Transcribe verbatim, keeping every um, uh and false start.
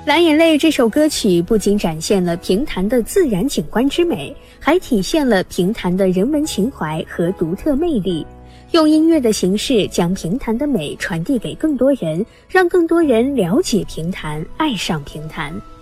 蓝眼泪这首歌曲不仅展现了平潭的自然景观之美，还体现了平潭的人文情怀和独特魅力，用音乐的形式将平潭的美传递给更多人，让更多人了解平潭，爱上平潭。